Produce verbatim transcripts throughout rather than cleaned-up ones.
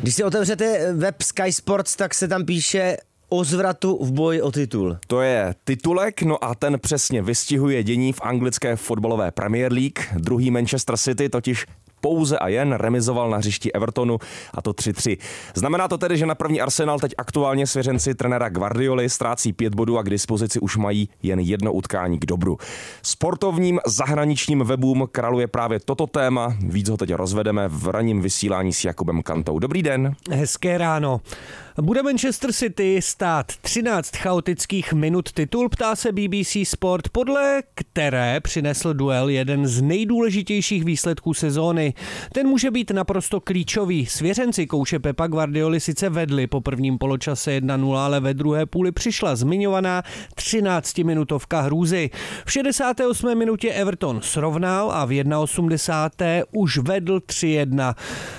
Když si otevřete web Sky Sports, tak se tam píše o zvratu v boji o titul. To je titulek, no a ten přesně vystihuje dění v anglické fotbalové Premier League. Druhý Manchester City totiž pouze a jen remizoval na hřišti Evertonu, a to tři tři. Znamená to tedy, že na první Arsenal teď aktuálně svěřenci trenéra Guardioli ztrácí pět bodů a k dispozici už mají jen jedno utkání k dobru. Sportovním zahraničním webům kraluje právě toto téma. Víc ho teď rozvedeme v ranním vysílání s Jakubem Kantou. Dobrý den. Hezké ráno. Bude Manchester City stát třináct chaotických minut titul, ptá se B B C Sport, podle které přinesl duel jeden z nejdůležitějších výsledků sezóny. Ten může být naprosto klíčový. Svěřenci kouče Pepa Guardioli sice vedli po prvním poločase jedna nula, ale ve druhé půli přišla zmiňovaná třináctiminutovka hrůzy. V šedesáté osmé minutě Everton srovnal a v osmdesáté první už vedl tři jedna.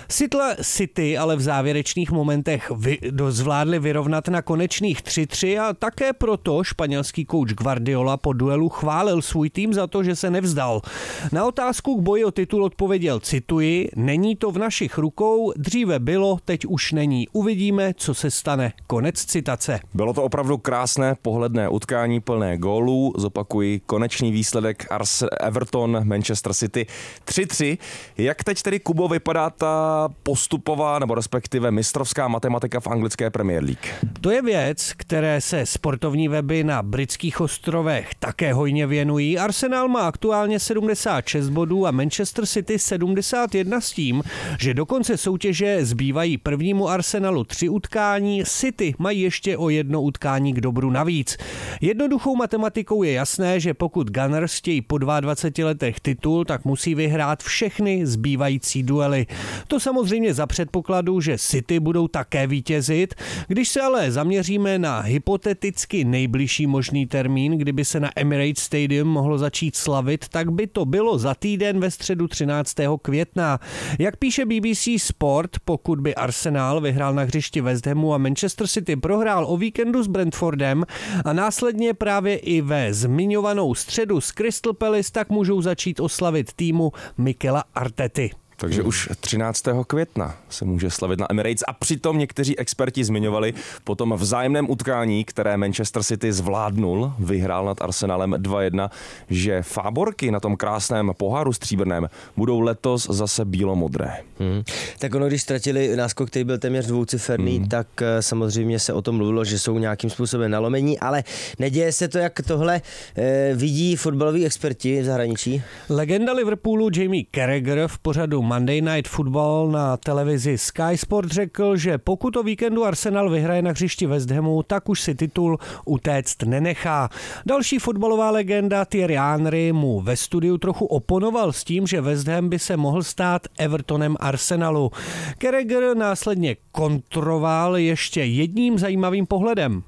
City ale v závěrečných momentech vy, zvládli vyrovnat na konečných tři tři a také proto španělský kouč Guardiola po duelu chválil svůj tým za to, že se nevzdal. Na otázku k boji o titul odpověděl, cituji, není to v našich rukou, dříve bylo, teď už není. Uvidíme, co se stane. Konec citace. Bylo to opravdu krásné, pohledné utkání plné gólů. Zopakuji konečný výsledek Ars- Everton Manchester City tři tři. Jak teď tedy, Kubo, vypadá ta postupová nebo respektive mistrovská matematika v anglické Premier League? To je věc, které se sportovní weby na britských ostrovech také hojně věnují. Arsenal má aktuálně sedmdesát šest bodů a Manchester City sedmdesát jedna s tím, že do konce soutěže zbývají prvnímu Arsenalu tři utkání, City mají ještě o jedno utkání k dobru navíc. Jednoduchou matematikou je jasné, že pokud Gunners chtějí po dvaceti dvou letech titul, tak musí vyhrát všechny zbývající duely. To samozřejmě za předpokladu, že City budou také vítězit. Když se ale zaměříme na hypoteticky nejbližší možný termín, kdyby se na Emirates Stadium mohlo začít slavit, tak by to bylo za týden ve středu třináctého května. Jak píše B B C Sport, pokud by Arsenal vyhrál na hřišti West Hamu a Manchester City prohrál o víkendu s Brentfordem a následně právě i ve zmiňovanou středu s Crystal Palace, tak můžou začít oslavit týmu Mikela Artety. Takže už třináctého května se může slavit na Emirates a přitom někteří experti zmiňovali po tom vzájemném utkání, které Manchester City zvládnul, vyhrál nad Arsenalem dva jedna, že fáborky na tom krásném poháru stříbrném budou letos zase bílomodré. Hmm. Tak ono, když ztratili náskok, který byl téměř dvouciferný, hmm. tak samozřejmě se o tom mluvilo, že jsou nějakým způsobem nalomení, ale neděje se to, jak tohle eh, vidí fotbaloví experti v zahraničí. Legenda Liverpoolu Jamie Carragher v pořadu Monday Night Football na televizi Sky Sport řekl, že pokud o víkendu Arsenal vyhraje na hřišti West Hamu, tak už si titul utéct nenechá. Další fotbalová legenda Thierry Henry mu ve studiu trochu oponoval s tím, že West Ham by se mohl stát Evertonem Arsenalu. Carragher následně kontroval ještě jedním zajímavým pohledem.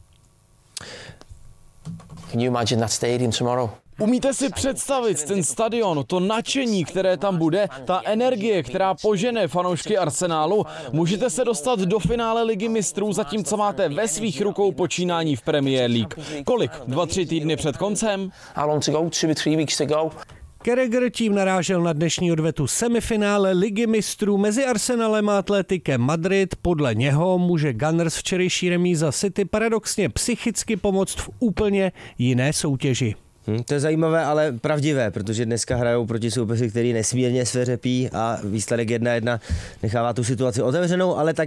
Can you imagine that stadium tomorrow? Umíte si představit ten stadion, to nadšení, které tam bude, ta energie, která požene fanoušky Arsenálu? Můžete se dostat do finále Ligy mistrů, zatímco máte ve svých rukou počínání v Premier League. Kolik? Dva, tři týdny před koncem? Carragher tím narážel na dnešní odvetu semifinále Ligy mistrů mezi Arsenalem a Atletikem Madrid. Podle něho může Gunners včerejší remíza City paradoxně psychicky pomoct v úplně jiné soutěži. Hmm, to je zajímavé, ale pravdivé, protože dneska hrajou proti soupeři, který nesmírně sveřepí a výsledek jedna jedna nechává tu situaci otevřenou, ale tak